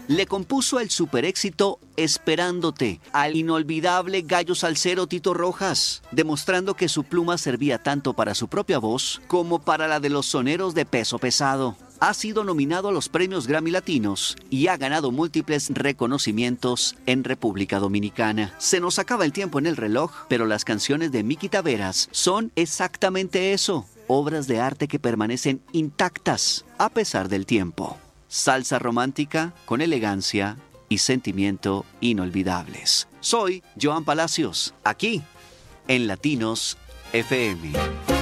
le compuso el superéxito Esperándote al inolvidable gallo salsero Tito Rojas, demostrando que su pluma servía tanto para su propia voz como para la de los soneros de peso pesado. Ha sido nominado a los premios Grammy Latinos y ha ganado múltiples reconocimientos en República Dominicana. Se nos acaba el tiempo en el reloj, pero las canciones de Miki Taveras son exactamente eso, obras de arte que permanecen intactas a pesar del tiempo. Salsa romántica con elegancia y sentimiento inolvidables. Soy Joan Palacios, aquí en Latinos FM.